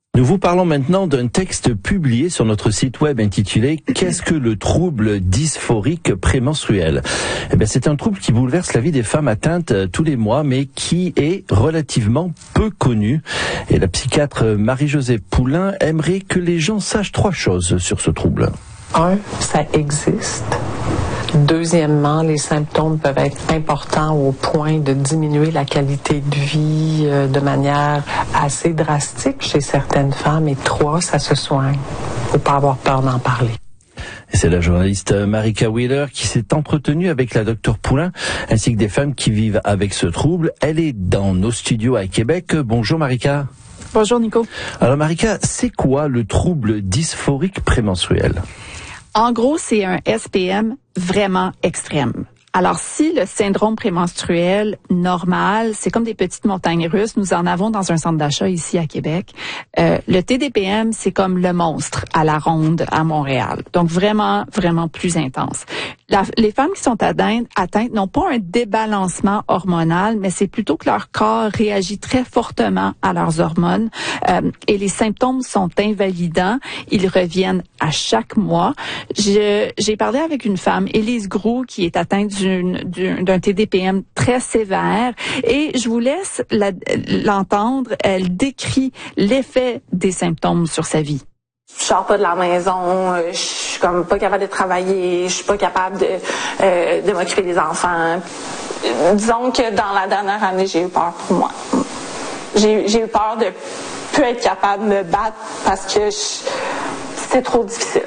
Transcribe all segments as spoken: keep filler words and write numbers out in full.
Nous vous parlons maintenant d'un texte publié sur notre site web intitulé « Qu'est-ce que le trouble dysphorique prémenstruel ?» Eh bien, c'est un trouble qui bouleverse la vie des femmes atteintes tous les mois, mais qui est relativement peu connu. Et la psychiatre Marie-Josée Poulain aimerait que les gens sachent trois choses sur ce trouble. Un, ça existe. Deuxièmement, les symptômes peuvent être importants au point de diminuer la qualité de vie euh, de manière assez drastique chez certaines femmes. Et trois, ça se soigne. Faut pas avoir peur d'en parler. Et c'est la journaliste Marika Wheeler qui s'est entretenue avec la docteure Poulain ainsi que des femmes qui vivent avec ce trouble. Elle est dans nos studios à Québec. Bonjour Marika. Bonjour Nico. Alors Marika, c'est quoi le trouble dysphorique prémenstruel? En gros, c'est un S P M vraiment extrême. Alors, si le syndrome prémenstruel normal, c'est comme des petites montagnes russes, nous en avons dans un centre d'achat ici à Québec. Euh, le T D P M, c'est comme le monstre à la ronde à Montréal. Donc, vraiment, vraiment plus intense. La, les femmes qui sont atteintes, atteintes n'ont pas un débalancement hormonal, mais c'est plutôt que leur corps réagit très fortement à leurs hormones euh, et les symptômes sont invalidants. Ils reviennent à chaque mois. Je, j'ai parlé avec une femme, Élise Groux, qui est atteinte d'une, d'une, d'un T D P M très sévère et je vous laisse la, l'entendre. Elle décrit l'effet des symptômes sur sa vie. Je sors pas de la maison, je suis comme pas capable de travailler, je suis pas capable de, euh, de m'occuper des enfants. Disons que dans la dernière année, j'ai eu peur pour moi. J'ai, j'ai eu peur de plus être capable de me battre parce que je, c'est trop difficile.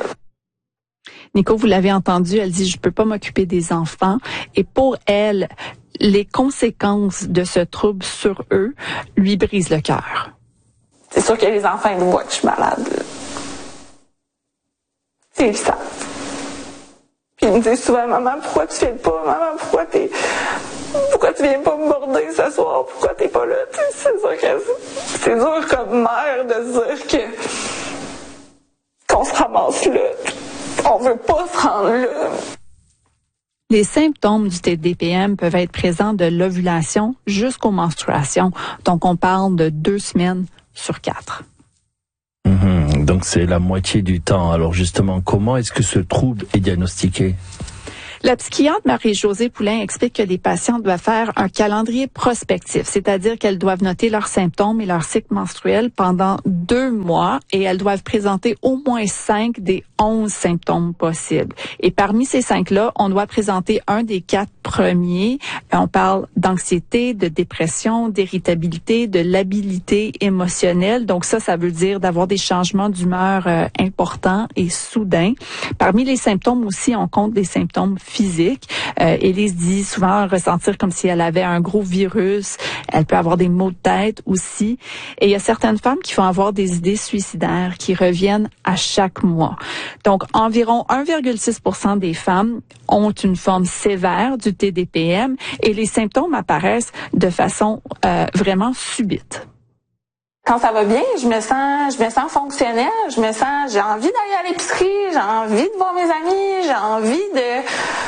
Nico, vous l'avez entendu, elle dit « je peux pas m'occuper des enfants ». Et pour elle, les conséquences de ce trouble sur eux lui brisent le cœur. C'est sûr que les enfants, ils voient que je suis malade. C'est évident. Puis ils me disent souvent « Maman, pourquoi tu viens pas? Maman, pourquoi t'es... Pourquoi tu viens pas me border ce soir? Pourquoi t'es pas là? » C'est sûr que c'est dur comme mère de se dire que qu'on se ramasse là. On veut pas se rendre là. Les symptômes du T D P M peuvent être présents de l'ovulation jusqu'aux menstruations. Donc, on parle de deux semaines sur quatre. Mmh, donc, c'est la moitié du temps. Alors, justement, comment est-ce que ce trouble est diagnostiqué? La psychiatre Marie-Josée Poulain explique que les patientes doivent faire un calendrier prospectif, c'est-à-dire qu'elles doivent noter leurs symptômes et leurs cycles menstruels pendant deux mois et elles doivent présenter au moins cinq des onze symptômes possibles. Et parmi ces cinq-là, on doit présenter un des quatre premiers. On parle d'anxiété, de dépression, d'irritabilité, de labilité émotionnelle. Donc ça, ça veut dire d'avoir des changements d'humeur euh, importants et soudains. Parmi les symptômes aussi, on compte des symptômes physique. Euh, Élise dit souvent ressentir comme si elle avait un gros virus. Elle peut avoir des maux de tête aussi. Et il y a certaines femmes qui vont avoir des idées suicidaires qui reviennent à chaque mois. Donc, environ un virgule six pour cent des femmes ont une forme sévère du T D P M et les symptômes apparaissent de façon euh, vraiment subite. Quand ça va bien, je me sens, je me sens fonctionnelle, je me sens, j'ai envie d'aller à l'épicerie, j'ai envie de voir mes amis, j'ai envie de...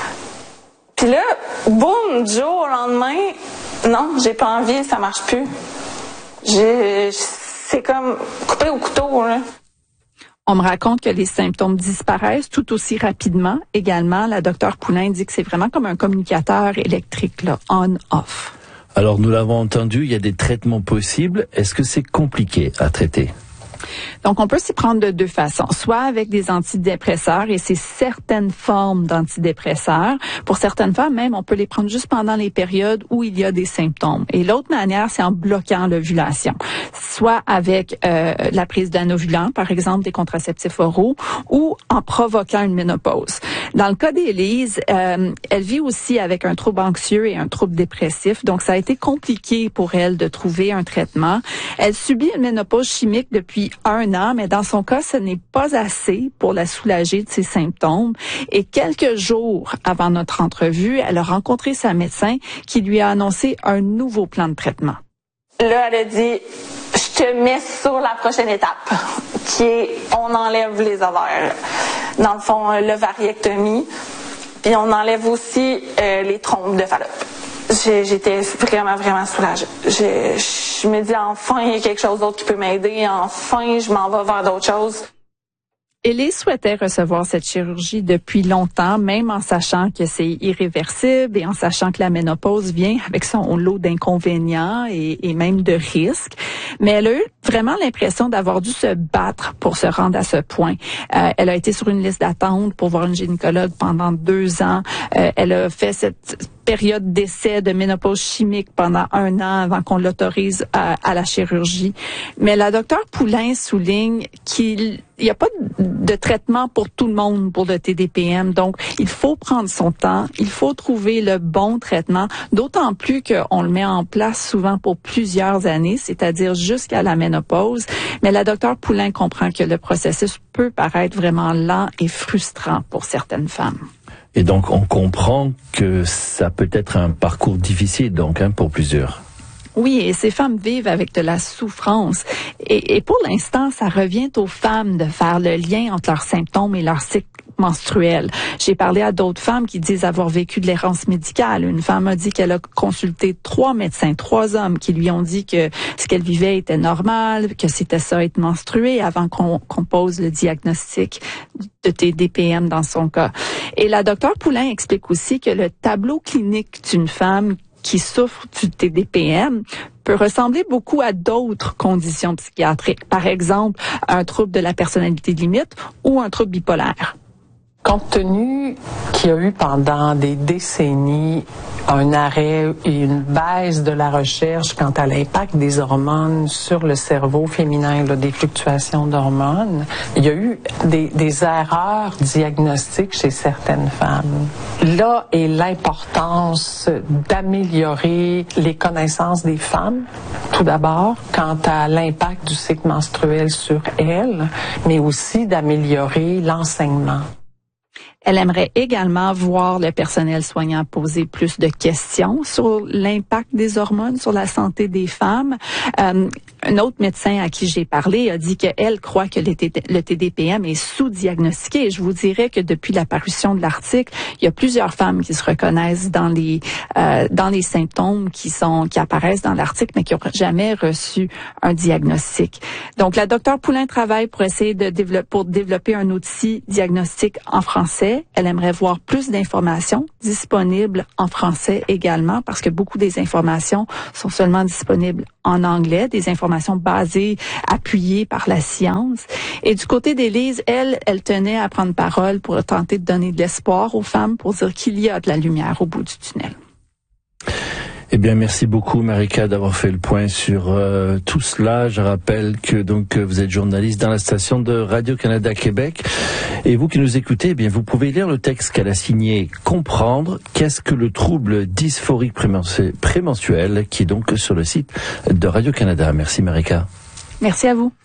Puis là, boum, du jour au lendemain, non, j'ai pas envie, ça marche plus. J'ai, c'est comme couper au couteau, là. On me raconte que les symptômes disparaissent tout aussi rapidement. Également, la docteure Poulain dit que c'est vraiment comme un communicateur électrique, là, on-off. Alors, nous l'avons entendu, il y a des traitements possibles. Est-ce que c'est compliqué à traiter? Donc, on peut s'y prendre de deux façons, soit avec des antidépresseurs, et c'est certaines formes d'antidépresseurs. Pour certaines femmes, même, on peut les prendre juste pendant les périodes où il y a des symptômes. Et l'autre manière, c'est en bloquant l'ovulation, soit avec euh, la prise d'un ovulant, par exemple des contraceptifs oraux, ou en provoquant une ménopause. Dans le cas d'Élise, euh, elle vit aussi avec un trouble anxieux et un trouble dépressif, donc ça a été compliqué pour elle de trouver un traitement. Elle subit une ménopause chimique depuis un an, mais dans son cas, ce n'est pas assez pour la soulager de ses symptômes. Et quelques jours avant notre entrevue, elle a rencontré sa médecin qui lui a annoncé un nouveau plan de traitement. Là, elle a dit, je te mets sur la prochaine étape, qui est, on enlève les ovaires. Dans le fond, l'ovariectomie, puis on enlève aussi euh, les trompes de Fallope. J'ai, j'étais vraiment, vraiment soulagée. Je, je je me dis enfin, il y a quelque chose d'autre qui peut m'aider. Enfin, je m'en vais vers d'autres choses. Élise souhaitait recevoir cette chirurgie depuis longtemps, même en sachant que c'est irréversible et en sachant que la ménopause vient avec son lot d'inconvénients et, et même de risques. Mais elle a eu vraiment l'impression d'avoir dû se battre pour se rendre à ce point. Euh, elle a été sur une liste d'attente pour voir une gynécologue pendant deux ans. Euh, elle a fait cette période d'essai de ménopause chimique pendant un an avant qu'on l'autorise à, à la chirurgie. Mais la docteure Poulain souligne qu'il n'y a pas de traitement pour tout le monde pour le T D P M. Donc, il faut prendre son temps, il faut trouver le bon traitement, d'autant plus qu'on le met en place souvent pour plusieurs années, c'est-à-dire jusqu'à la ménopause. Mais la docteure Poulain comprend que le processus peut paraître vraiment lent et frustrant pour certaines femmes. Et donc, on comprend que ça peut être un parcours difficile, donc, hein, pour plusieurs. Oui, et ces femmes vivent avec de la souffrance. Et, et pour l'instant, ça revient aux femmes de faire le lien entre leurs symptômes et leur cycle menstruel. J'ai parlé à d'autres femmes qui disent avoir vécu de l'errance médicale. Une femme a dit qu'elle a consulté trois médecins, trois hommes qui lui ont dit que ce qu'elle vivait était normal, que c'était ça être menstruée avant qu'on, qu'on pose le diagnostic de T D P M dans son cas. Et la docteure Poulain explique aussi que le tableau clinique d'une femme qui souffre du T D P M peut ressembler beaucoup à d'autres conditions psychiatriques. Par exemple, un trouble de la personnalité limite ou un trouble bipolaire. Compte tenu qu'il y a eu pendant des décennies un arrêt et une baisse de la recherche quant à l'impact des hormones sur le cerveau féminin, là, des fluctuations d'hormones, il y a eu des, des erreurs diagnostiques chez certaines femmes. Là est l'importance d'améliorer les connaissances des femmes, tout d'abord, quant à l'impact du cycle menstruel sur elles, mais aussi d'améliorer l'enseignement. Elle aimerait également voir le personnel soignant poser plus de questions sur l'impact des hormones sur la santé des femmes. Euh, un autre médecin à qui j'ai parlé a dit qu'elle croit que le T D P M est sous-diagnostiqué. Et je vous dirais que depuis la parution de l'article, il y a plusieurs femmes qui se reconnaissent dans les euh, dans les symptômes qui sont qui apparaissent dans l'article, mais qui n'ont jamais reçu un diagnostic. Donc, la docteure Poulain travaille pour essayer de développer pour développer un outil diagnostique en français. Elle aimerait voir plus d'informations disponibles en français également, parce que beaucoup des informations sont seulement disponibles en anglais, des informations basées, appuyées par la science. Et du côté d'Élise, elle, elle tenait à prendre parole pour tenter de donner de l'espoir aux femmes, pour dire qu'il y a de la lumière au bout du tunnel. Eh bien, merci beaucoup, Marika, d'avoir fait le point sur euh, tout cela. Je rappelle que donc vous êtes journaliste dans la station de Radio-Canada Québec. Et vous qui nous écoutez, eh bien, vous pouvez lire le texte qu'elle a signé « Comprendre qu'est-ce que le trouble dysphorique prémenstruel » qui est donc sur le site de Radio-Canada. Merci, Marika. Merci à vous.